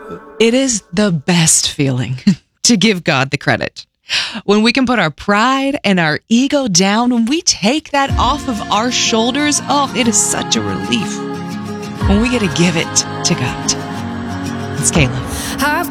It is the best feeling to give God the credit. When we can put our pride and our ego down, when we take that off of our shoulders, oh, it is such a relief when we get to give it to God. It's Kayla.